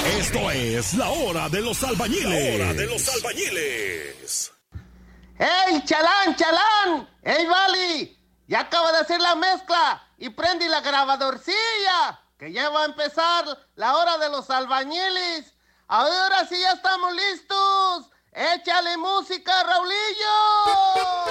Esto es la hora de los albañiles. La hora de los albañiles. ¡Ey, chalán, chalán! ¡Ey, Vali! Ya acabo de hacer la mezcla y prendí la grabadorcilla, que ya va a empezar la hora de los albañiles. Ahora sí ya estamos listos. ¡Échale música, Raulillo!